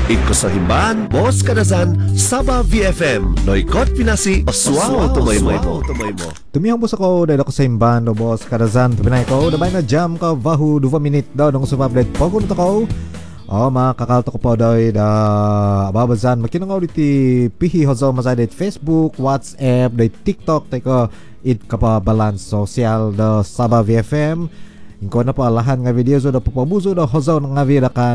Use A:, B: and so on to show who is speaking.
A: Iko sa himban, Boss Kadazan, Sabah VFM, Noikot Pinasi, Oswao tumay mo.
B: Tumihang boss ako dahil ako sa imban do boss Kadazan. Tumina ko, dabay na jam ka vahu 2 minute daw nung sumablet. Pagkunot ako. Makakalto ko po daw babazan makinangaw diti pihi hozo masadet Facebook, WhatsApp, day TikTok tay ko it ka pa balance social do Sabah VFM. Ingko na po alahan nga video so da papabuso do hozo nga vida kan